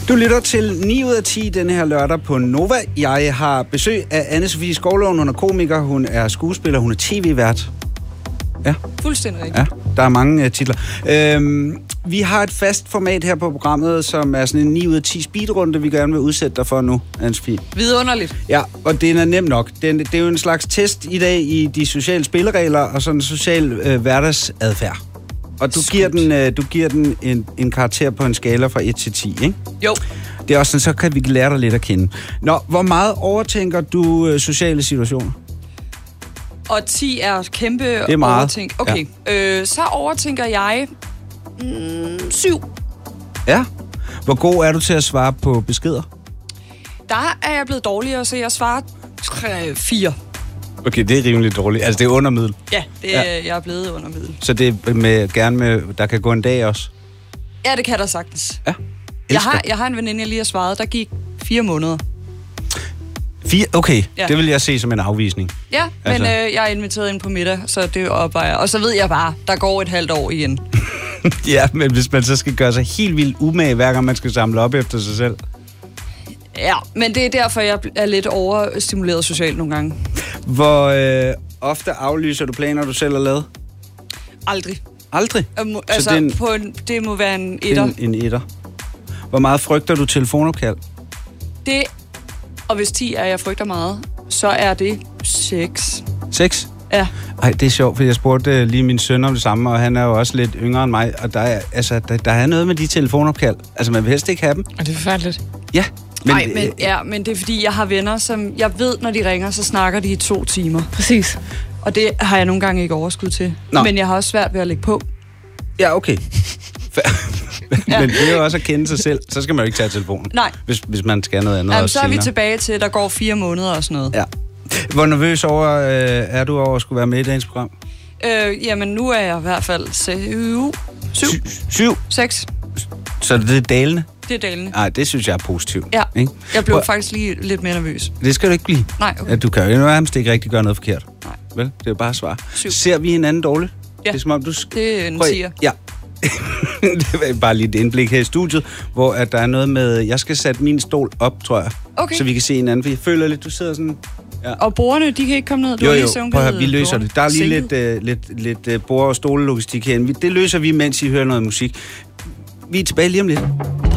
Du lytter til 9 ud af 10 denne her lørdag på Nova. Jeg har besøg af Anne-Sophie Skovlund. Hun er komiker, hun er skuespiller, hun er tv-vært. Ja. Fuldstændig rigtigt. Ja, der er mange titler. Vi har et fast format her på programmet, som er sådan en 9 ud af 10 speedrunde, vi gerne vil udsætte dig for nu, Anne-Sophie. Vidunderligt. Ja, og det er nemt nok. Det er jo en slags test i dag i de sociale spilleregler og sådan en social hverdagsadfærd. Og du giver den en karakter på en skala fra 1 til 10, ikke? Jo. Det er også sådan, så kan vi lære dig lidt at kende. Nå, hvor meget overtænker du sociale situationer? Og 10 er kæmpe det er meget. Overtænk. Okay, ja. Så overtænker jeg 7. Ja. Hvor god er du til at svare på beskeder? Der er jeg blevet dårligere, så jeg svarer 4. Okay, det er rimelig dårligt. Altså, det er under middel. Ja, jeg er blevet under middel. Så det er gerne med, der kan gå en dag også? Ja, det kan der sagtens. Ja. Jeg har en veninde, jeg lige har svaret, der gik 4 måneder. 4? Okay, ja. Det vil jeg se som en afvisning. Ja, men jeg er inviteret ind på middag, så det opvejer. Og så ved jeg bare, der går et halvt år igen. Ja, men hvis man så skal gøre sig helt vildt umage, hver gang man skal samle op efter sig selv. Ja, men det er derfor, jeg er lidt overstimuleret socialt nogle gange. Hvor ofte aflyser du planer, du selv har lavet? Aldrig. Aldrig? Altså, det må være en etter. En etter. Hvor meget frygter du telefonopkald? Det, og hvis 10 er, jeg frygter meget, så er det 6. 6? Ja. Ej, det er sjovt, for jeg spurgte lige min søn om det samme, og han er jo også lidt yngre end mig, og der er noget med de telefonopkald. Altså, man vil helst ikke have dem. Og det er forfærdeligt. Ja. Men det er fordi, jeg har venner, som jeg ved, når de ringer, så snakker de i 2 timer. Præcis. Og det har jeg nogle gange ikke overskud til. Nå. Men jeg har også svært ved at lægge på. Ja, okay. Men det er jo også at kende sig selv. Så skal man jo ikke tage telefonen. Nej. Hvis man skal noget andet. Jamen, så er vi tilbage til, at der går 4 måneder og sådan noget. Ja. Hvor nervøs er du over at skulle være med i dagens program? Jamen, nu er jeg i hvert fald 7. 6. Så det er dalende? Det er dalende. Nej, det synes jeg er positivt. Ja, ikke? Jeg blev faktisk lige lidt mere nervøs. Det skal du ikke blive. Nej, okay. Ja, du kan jo nærmest ikke rigtig gøre noget forkert. Nej. Vel, det er jo bare at svare. 7. Ser vi hinanden dårligt? Ja, det er som om, det er en 10'er. Ja. Det var bare lige et indblik her i studiet, hvor at der er noget med, jeg skal sætte min stol op, tror jeg. Okay. Så vi kan se hinanden, for jeg føler lidt, du sidder sådan... Ja. Og bordene, de kan ikke komme ned? Jo, vi løser det. Der er lige lidt bord- og stolelogistik herinde. Det løser vi, mens I hører noget musik. Vi er tilbage lige om lidt.